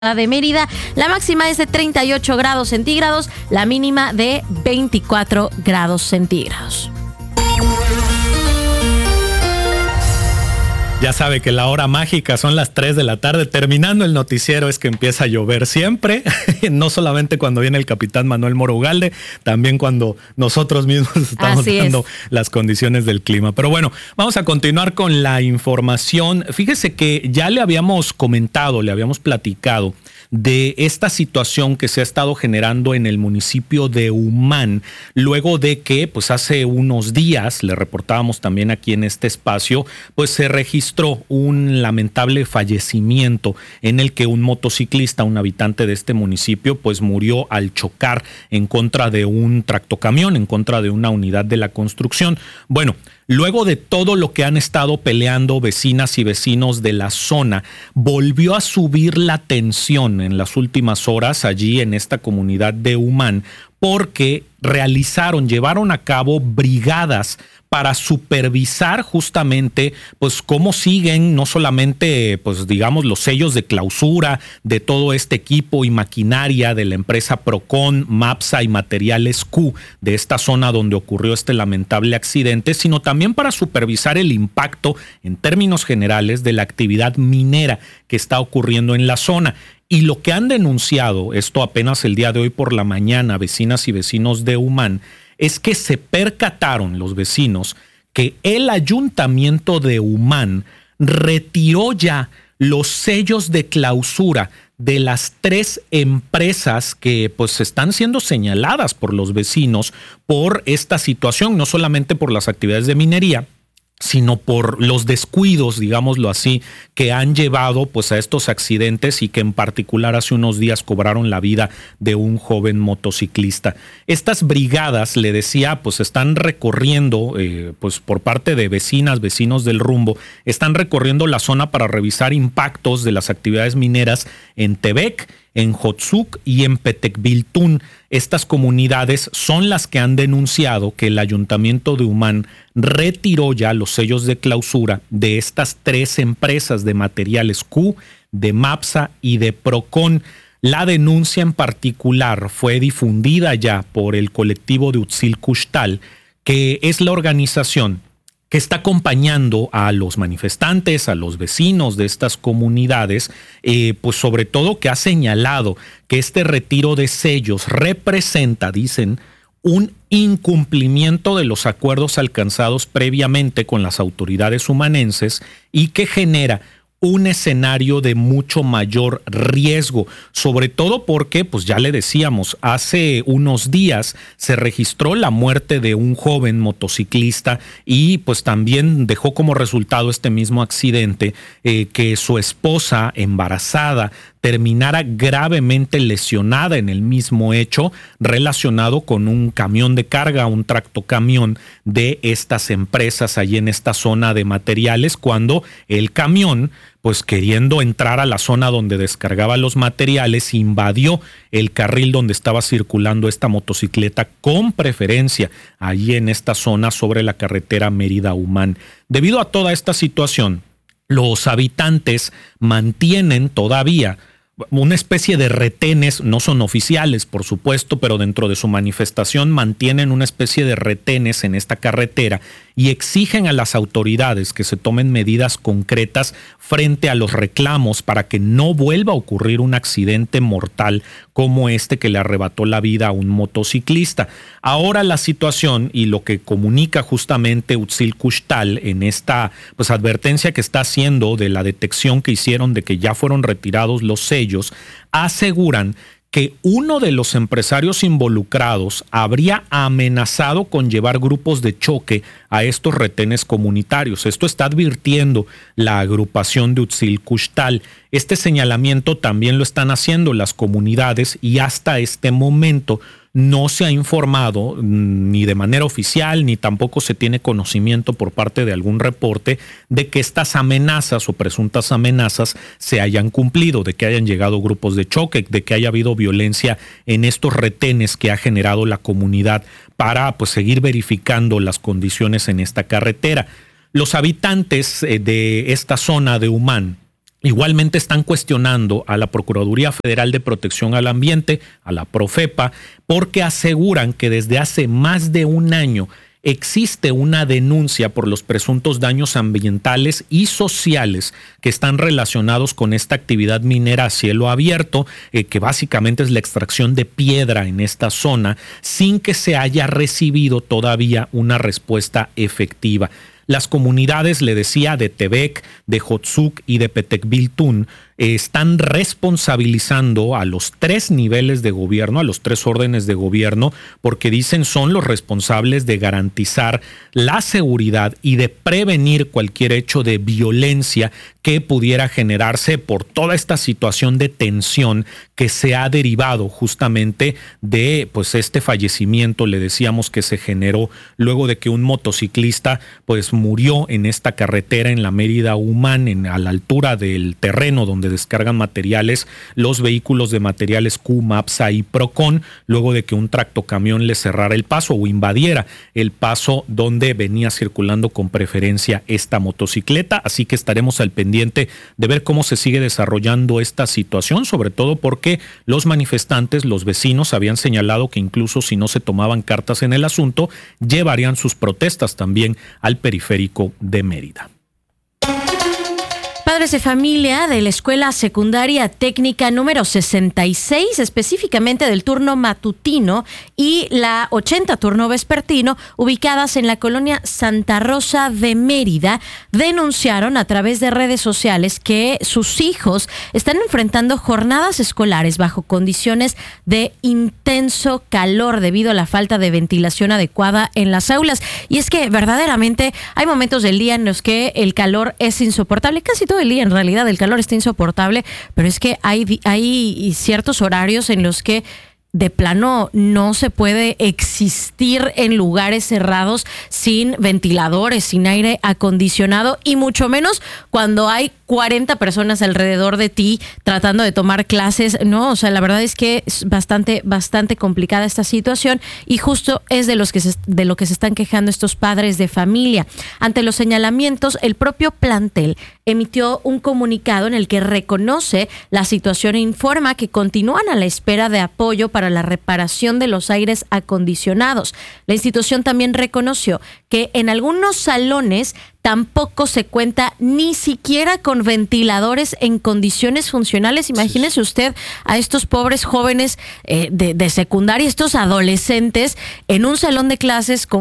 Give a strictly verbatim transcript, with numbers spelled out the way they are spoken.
de Mérida. La máxima es de treinta y ocho grados centígrados, la mínima de veinticuatro grados centígrados. Ya sabe que la hora mágica son las tres de la tarde. Terminando el noticiero es que empieza a llover siempre. No solamente cuando viene el capitán Manuel Moro Ugalde, también cuando nosotros mismos estamos Así dando es. las condiciones del clima. Pero bueno, vamos a continuar con la información. Fíjese que ya le habíamos comentado, le habíamos platicado de esta situación que se ha estado generando en el municipio de Umán, luego de que pues hace unos días, le reportábamos también aquí en este espacio, pues se registró un lamentable fallecimiento en el que un motociclista, un habitante de este municipio, pues murió al chocar en contra de un tractocamión, en contra de una unidad de la construcción. Bueno, luego de todo lo que han estado peleando vecinas y vecinos de la zona, volvió a subir la tensión en las últimas horas allí en esta comunidad de Umán, porque realizaron, llevaron a cabo brigadas para supervisar justamente pues cómo siguen no solamente pues digamos los sellos de clausura de todo este equipo y maquinaria de la empresa Procon, Mapsa y Materiales Q de esta zona donde ocurrió este lamentable accidente, sino también para supervisar el impacto en términos generales de la actividad minera que está ocurriendo en la zona. Y lo que han denunciado, esto apenas el día de hoy por la mañana, vecinas y vecinos de Umán, es que se percataron los vecinos que el ayuntamiento de Umán retiró ya los sellos de clausura de las tres empresas que pues están siendo señaladas por los vecinos por esta situación, no solamente por las actividades de minería, sino por los descuidos, digámoslo así, que han llevado pues a estos accidentes y que en particular hace unos días cobraron la vida de un joven motociclista. Estas brigadas, le decía, pues están recorriendo, eh, pues por parte de vecinas, vecinos del rumbo, están recorriendo la zona para revisar impactos de las actividades mineras en Tebec, en Jotzuc y en Petecbiltún. Estas comunidades son las que han denunciado que el ayuntamiento de Umán retiró ya los sellos de clausura de estas tres empresas de Materiales Q, de Mapsa y de Procon. La denuncia en particular fue difundida ya por el colectivo de Utzilkuxtal, que es la organización que está acompañando a los manifestantes, a los vecinos de estas comunidades, eh, pues sobre todo que ha señalado que este retiro de sellos representa, dicen, un incumplimiento de los acuerdos alcanzados previamente con las autoridades umanenses y que genera un escenario de mucho mayor riesgo, sobre todo porque, pues ya le decíamos, hace unos días se registró la muerte de un joven motociclista y pues también dejó como resultado este mismo accidente eh, que su esposa embarazada terminara gravemente lesionada en el mismo hecho relacionado con un camión de carga, un tractocamión de estas empresas allí en esta zona de materiales, cuando el camión, pues queriendo entrar a la zona donde descargaba los materiales, invadió el carril donde estaba circulando esta motocicleta con preferencia allí en esta zona sobre la carretera Mérida-Umán. Debido a toda esta situación, los habitantes mantienen todavía una especie de retenes, no son oficiales por supuesto, pero dentro de su manifestación mantienen una especie de retenes en esta carretera y exigen a las autoridades que se tomen medidas concretas frente a los reclamos para que no vuelva a ocurrir un accidente mortal como este que le arrebató la vida a un motociclista. Ahora la situación y lo que comunica justamente Utzilkuxtal en esta pues advertencia que está haciendo de la detección que hicieron de que ya fueron retirados los sellos, aseguran que uno de los empresarios involucrados habría amenazado con llevar grupos de choque a estos retenes comunitarios. Esto está advirtiendo la agrupación de Utzilkuxtal. Este señalamiento también lo están haciendo las comunidades y hasta este momento no se ha informado ni de manera oficial ni tampoco se tiene conocimiento por parte de algún reporte de que estas amenazas o presuntas amenazas se hayan cumplido, de que hayan llegado grupos de choque, de que haya habido violencia en estos retenes que ha generado la comunidad para pues seguir verificando las condiciones en esta carretera. Los habitantes de esta zona de Umán Igualmente están cuestionando a la Procuraduría Federal de Protección al Ambiente, a la Profepa, porque aseguran que desde hace más de un año existe una denuncia por los presuntos daños ambientales y sociales que están relacionados con esta actividad minera a cielo abierto, eh, que básicamente es la extracción de piedra en esta zona, sin que se haya recibido todavía una respuesta efectiva. Las comunidades, le decía, de Tebec, de Jotzuc y de Petecbiltún eh, están responsabilizando a los tres niveles de gobierno, a los tres órdenes de gobierno, porque dicen son los responsables de garantizar la seguridad y de prevenir cualquier hecho de violencia que pudiera generarse por toda esta situación de tensión que se ha derivado justamente de pues este fallecimiento, le decíamos, que se generó luego de que un motociclista pues murió en esta carretera en la Mérida Humán, en, a la altura del terreno donde descargan materiales los vehículos de materiales Q, MAPSA y Procon, luego de que un tractocamión le cerrara el paso o invadiera el paso donde venía circulando con preferencia esta motocicleta. Así que estaremos al pendiente de ver cómo se sigue desarrollando esta situación, sobre todo porque los manifestantes, los vecinos, habían señalado que incluso si no se tomaban cartas en el asunto, llevarían sus protestas también al periférico de Mérida. Padres de familia de la Escuela Secundaria Técnica número sesenta y seis, específicamente del turno matutino y la ochenta turno vespertino, ubicadas en la colonia Santa Rosa de Mérida, denunciaron a través de redes sociales que sus hijos están enfrentando jornadas escolares bajo condiciones de intenso calor debido a la falta de ventilación adecuada en las aulas. Y es que verdaderamente hay momentos del día en los que el calor es insoportable, casi todo el día en realidad el calor está insoportable, pero es que hay, hay ciertos horarios en los que de plano no se puede existir en lugares cerrados sin ventiladores, sin aire acondicionado, y mucho menos cuando hay cuarenta personas alrededor de ti tratando de tomar clases, ¿no? O sea, la verdad es que es bastante, bastante complicada esta situación, y justo es de los que se, de lo que se están quejando estos padres de familia. Ante los señalamientos, el propio plantel emitió un comunicado en el que reconoce la situación e informa que continúan a la espera de apoyo para la reparación de los aires acondicionados. La institución también reconoció que en algunos salones tampoco se cuenta ni siquiera con ventiladores en condiciones funcionales. Imagínese usted a estos pobres jóvenes eh, de, de secundaria, estos adolescentes, en un salón de clases con